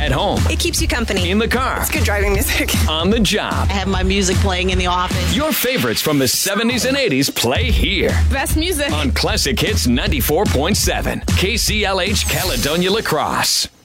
At home. It keeps you company. In the car. It's good driving music. On the job. I have my music playing in the office. Your favorites from the 70s and 80s play here. Best music. On Classic Hits 94.7. KCLH Caledonia La Crosse.